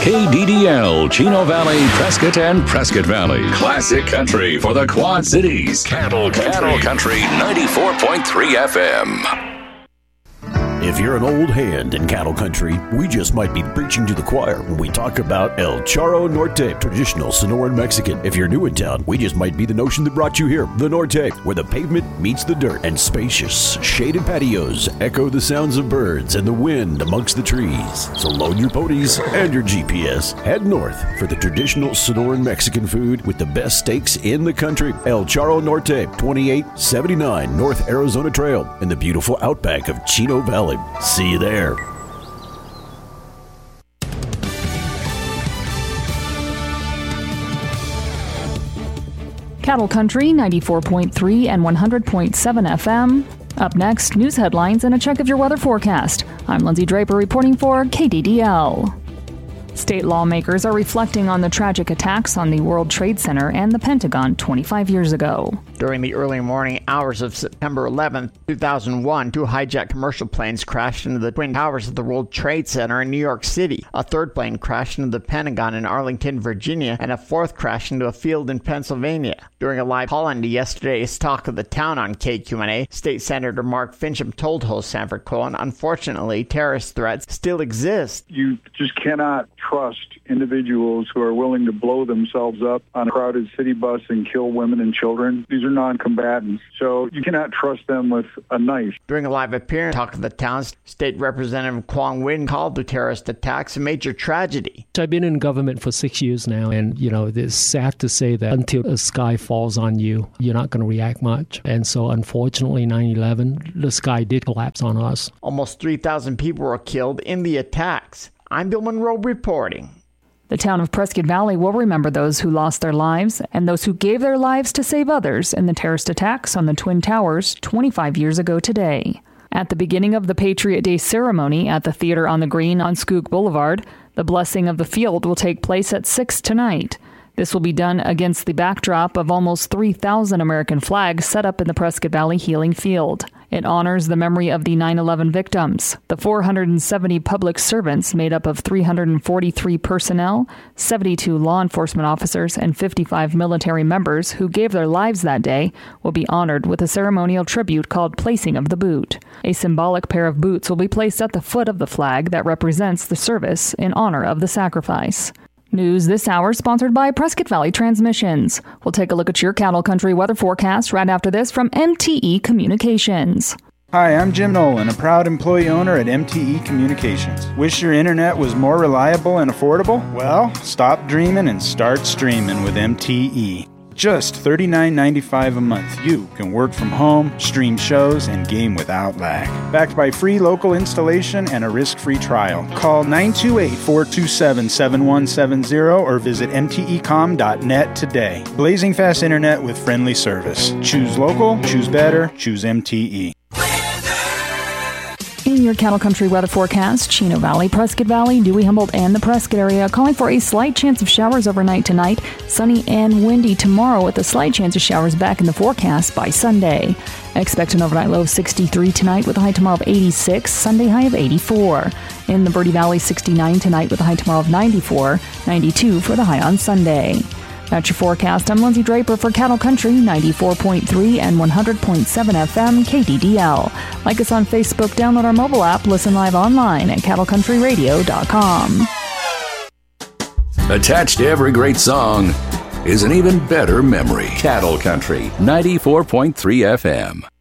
KDDL, Chino Valley, Prescott, and Prescott Valley. Classic country for the Quad Cities. Cattle Country 94.3 FM. If you're an old hand in cattle country, we just might be preaching to the choir when we talk about El Charro Norte, traditional Sonoran Mexican. If you're new in town, we just might be the notion that brought you here. The Norte, where the pavement meets the dirt, and spacious, shaded patios echo the sounds of birds and the wind amongst the trees. So load your ponies and your GPS. Head north for the traditional Sonoran Mexican food with the best steaks in the country. El Charro Norte, 2879 North Arizona Trail in the beautiful outback of Chino Valley. See you there. Cattle Country 94.3 and 100.7 FM. Up next, news headlines and a check of your weather forecast. I'm Lindsay Draper reporting for KDDL. State lawmakers are reflecting on the tragic attacks on the World Trade Center and the Pentagon 25 years ago. During the early morning hours of September 11, 2001, two hijacked commercial planes crashed into the Twin Towers of the World Trade Center in New York City. A third plane crashed into the Pentagon in Arlington, Virginia, and a fourth crashed into a field in Pennsylvania. During a live call into yesterday's Talk of the Town on KQNA, State Senator Mark Fincham told host Sanford Cohen, unfortunately, terrorist threats still exist. You just cannot trust individuals who are willing to blow themselves up on a crowded city bus and kill women and children. These are non-combatants, so you cannot trust them with a knife. During a live appearance, Talk of the Town, State Representative Quang Nguyen called the terrorist attacks a major tragedy. I've been in government for 6 years now, and, it's sad to say that until the sky falls on you, you're not going to react much. And so, unfortunately, 9/11, the sky did collapse on us. Almost 3,000 people were killed in the attacks. I'm Bill Monroe reporting. The town of Prescott Valley will remember those who lost their lives and those who gave their lives to save others in the terrorist attacks on the Twin Towers 25 years ago today. At the beginning of the Patriot Day ceremony at the Theater on the Green on Skook Boulevard, the blessing of the field will take place at 6 tonight. This will be done against the backdrop of almost 3,000 American flags set up in the Prescott Valley Healing Field. It honors the memory of the 9/11 victims, the 470 public servants made up of 343 personnel, 72 law enforcement officers, and 55 military members who gave their lives that day will be honored with a ceremonial tribute called Placing of the Boot. A symbolic pair of boots will be placed at the foot of the flag that represents the service in honor of the sacrifice. News this hour sponsored by Prescott Valley Transmissions. We'll take a look at your Cattle Country weather forecast right after this from MTE Communications. Hi, I'm Jim Nolan, a proud employee owner at MTE Communications. Wish your internet was more reliable and affordable? Well, stop dreaming and start streaming with MTE. Just $39.95 a month. You can work from home, stream shows, and game without lag. Backed by free local installation and a risk-free trial. Call 928-427-7170 or visit mtecom.net today. Blazing fast internet with friendly service. Choose local, choose better, choose MTE. In your Cattle Country weather forecast, Chino Valley, Prescott Valley, Dewey, Humboldt, and the Prescott area calling for a slight chance of showers overnight tonight. Sunny and windy tomorrow with a slight chance of showers back in the forecast by Sunday. Expect an overnight low of 63 tonight with a high tomorrow of 86, Sunday high of 84. In the Verde Valley, 69 tonight with a high tomorrow of 94, 92 for the high on Sunday. That's your forecast. I'm Lindsay Draper for Cattle Country 94.3 and 100.7 FM KDDL. Like us on Facebook, download our mobile app, listen live online at cattlecountryradio.com. Attached to every great song is an even better memory. Cattle Country 94.3 FM.